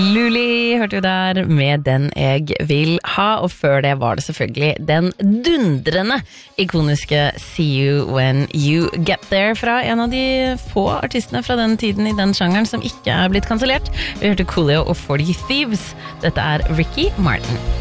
Luli hørte jo der med Den jeg vil ha, og før det var det selvfølgelig den dundrende ikoniske See You When You Get There fra en av de få artistene fra den tiden i den sjangeren som ikke er blitt kansellert. Vi hørte Coolio og 40 Thieves. Dette er Ricky Martin.